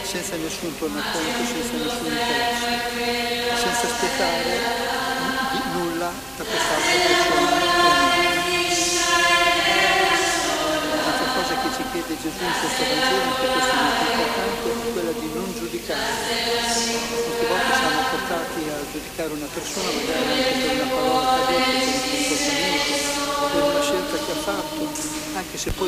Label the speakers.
Speaker 1: senza nessun tornaconto, senza nessun interesse, senza aspettare nulla da quest'altra persona. L'altra cosa che ci chiede Gesù in questo Vangelo, anche questo è molto importante, è quella di non giudicare. Molte volte siamo portati a giudicare una persona, magari anche per una parola che ha detto, per un comportamento, per una scelta che ha fatto, anche se poi